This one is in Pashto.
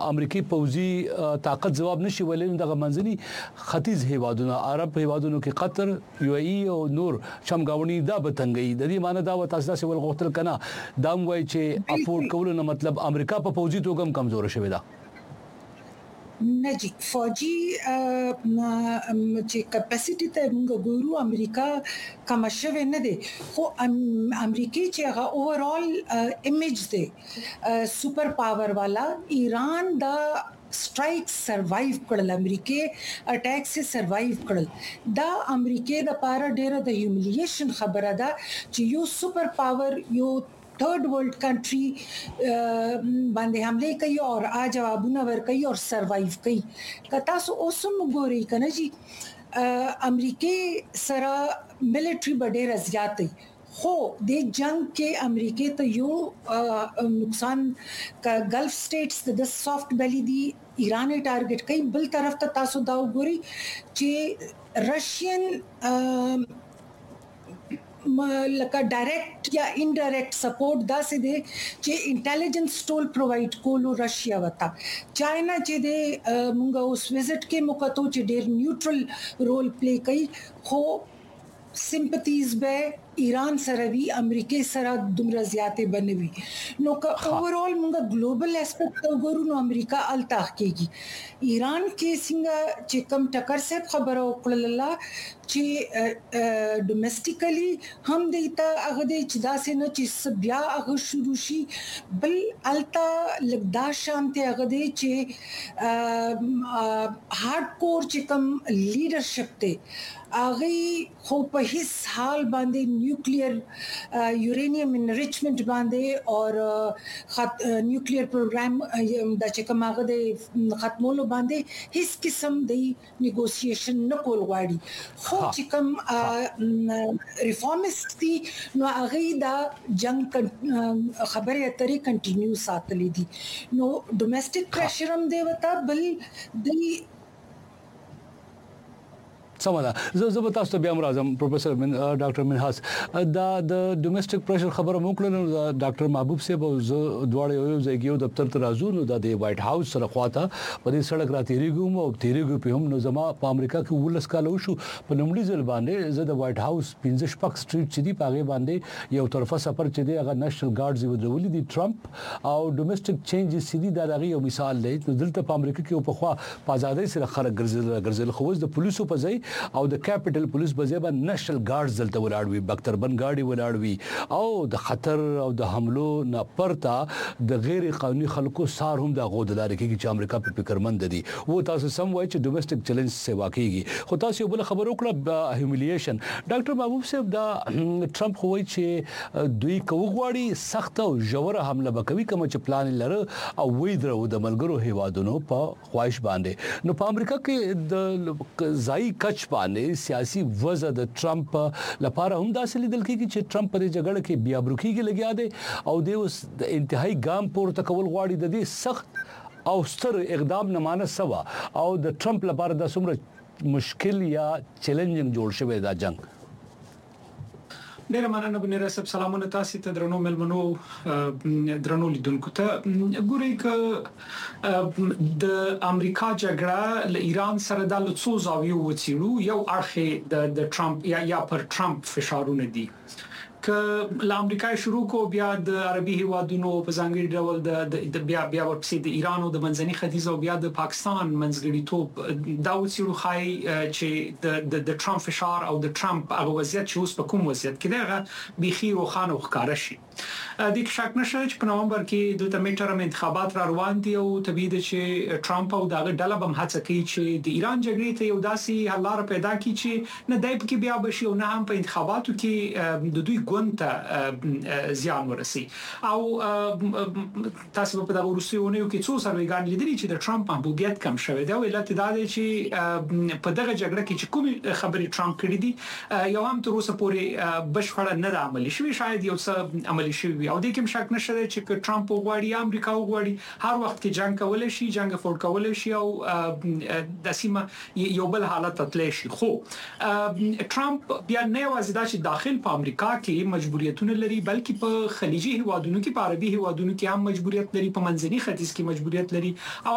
امریکای پوځي طاقت جواب نشي ولې دغه منځني ختیځ هیوادونو عرب هیوادونو کې قطر یو ای او نور شمګاونی دا بتنګي د دې معنی دا و تاسو ول غوښتل کنه دا وایي چې افورد کول نه مطلب امریکا په پوځي توګه کمزور شوی دا نه جی فوجي چې کپاسټي ته موږ ګورو امریکا کم شوه نه دي خو امریکای چې هغه اوورال ایمیج دی سپر پاور والا ایران دا strike survive कड़ल अमेरिके अटैक से सर्वाइव कड़ल दा अमेरिके द पारा डेरा द ह्यूमिलिएशन खबर अदा कि यो सुपर पावर यो थर्ड वर्ल्ड कंट्री बांधे हमले कई और आ जवाब नवर कई और सर्वाइव कई कता सो ओसम गोरी कना जी अमेरिके सरा मिलिट्री बड़े रजियाती हो दे जंग के अमेरिके तो यो नुकसान का gulf states the soft Bailey the Iran target कई बिल तरफ त तासो दाव गोरी चे रशियन लका डायरेक्ट या इनडायरेक्ट सपोर्ट दा से दे जे इंटेलिजेंस टोल प्रोवाइड कोलो रशिया वता चाइना जे दे मुंगा उस विजिट के मुकतो जे डेर न्यूट्रल रोल प्ले कई हो सिंपथीज बे ईरान सरवी अमेरिके सरा दुमरा ज़्यादा बनवी नो का ओवरऑल मुंगा ग्लोबल एस्पेक्ट तो गुरु नो अमेरिका अल ताक़ीगी ईरान के सिंगा चिकम टकर से खबर ओकलला चे डोमेस्टिकली हम देता अगदे चिदा से न चिस ब्या अग शुरूशी बल अलता लगदा शांति अगदे चे हार्डकोर चिकम लीडरशिप ते आगे हो पहिस हाल बांधे न्यूक्लियर यूरेनियम इनरिचमेंट बांधे और न्यूक्लियर प्रोग्राम दा चिकम आगदे खत्मोलो बांधे हिस किस्म दे नेगोशिएशन न कोलवाड़ी हो चिकम रिफॉर्मिस्ट थी नो आगे दा जंग खबर या तरी कंटिन्यू सातली थी नो डोमेस्टिक प्रेशर हम देवता बल दी سمدا زه به تاسو ته بیا راځم پروفیسور ډاکټر منحاس دا د ډومېسټک پریشر خبره مو کړل ډاکټر محبوب صاحب زه دواړه یو ځای کې دفتر ته راځو نو د وایټ هاوس سره خواته په دې سړک را تیریږم او تیریږم په هم نو زما په امریکا کې ولس کال وشو په لومړي ځل باندې زه د وایټ هاوس 15 شپږ سټریټ چې دی پاغه باندې یو طرفه سفر چې دی هغه نېشنل ګارډز ودرولې دي ټرمپ او ډومېسټک چینجز چې دی دا هغه یو مثال دی نو دلته په امریکا کې په خوا په آزادۍ سره خلک ګرځل خو د پولیسو په ځای او د کیپټل پولیس بځبه نېشنل ګارډز دلته ولاړوي بختربن ګاډي ولاړوي او د خطر او د حملو نه پرتا د غیر قانوني خلکو سار هم د غودلار کې چې امریکا په فکرمند دي وو تاسو سم وایي چې ډومېسټک چیلنج سی واقعي خو تاسو یو بل خبر وکړه هیوملیشن ډاکټر محبوب صاحب دا ټرمپ خو وایي چې دوی کوغواړي سخت او جوړه حمله وکوي کوم چې پلان لره او وې درو د ملګرو هیوادونو په خواهش باندې نو په امریکا کې د ځای کچ باندې سیاسي وضع د ټرمپ لپاره هم داسې لیدل کېږي چې ټرمپ په جګړه کې بیا بروکیږي لګیا دی او د اوس د انتهایی ګام پورته کول غواړي د دې سخت او ستر اقدام نه مانه سوا او د ټرمپ لپاره د څومره مشکل یا چیلنجینګ جوړ شوی دا جنگ ډیر مننه بنره سب سلامونه تاسو ته درنو ملمنو درنو لیدونکو ته ګورئ ک د امریکا جګړه له ایران سره د لڅو زاویو وڅیړو یو اړخ د ټرمپ یا پر ټرمپ فشارونه دي ک ل امریکا شروع کو بیا د عربي هیوادونو په ځانګړي ډول د بیا ورپسې د ایران او د منځني ختیځ او بیا د پاکستان منځګړیتوب دا وڅیړو خای چې د ټرمپ فشار او د ټرمپ هغه وضعیت چې اوس په کوم وضعیت کې دی بيخي روخانه وښکارا شي د شک نشه چې په نومبر کې د میټرم انتخابات را روان دي او طبيعي ده چې ټرمپ او دغه ډله بم هڅه کوي چې د ایران جګړې ته یو داسې حل لار پیدا کړي چې نه دای په کې بیا بشي او نه هم په انتخاباتو کې د دوی ګونته زیان ورسي او تاسو په دغه روسيونیو کې څو سروېګان لیدلي چې د ټرمپ محبوبیت کم شوی دی او علت دا دی چې په دغه جګړه کې چې کوم خبري ټرمپ کړې دي یو هم تر اوسه پورې بشپړه نه عملي شوی شاید یو څه عملي شوی او د کوم شک نشته چې ټرمپ وغواړي امریکا وغواړي هر وخت کې جنگ کول شي جنگ فور کول شي او د سیمه یو بل حالت تطلی شي خو ټرمپ بیا نه یوازې د داخل په امریکا کې مجبوریتونه لري بلکې په خلیجي هیوادونو کې په عربي هیوادونو کې هم مجبوریت لري په منځني ختیځ کې مجبوریت لري